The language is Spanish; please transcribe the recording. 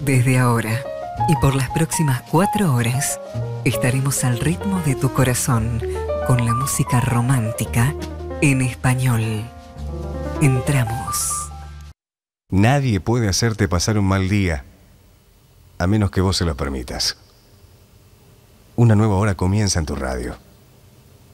Desde ahora y por las próximas 4 horas estaremos al ritmo de tu corazón con la música romántica en español. Entramos. Nadie puede hacerte pasar un mal día, a menos que vos se lo permitas. Una nueva hora comienza en tu radio.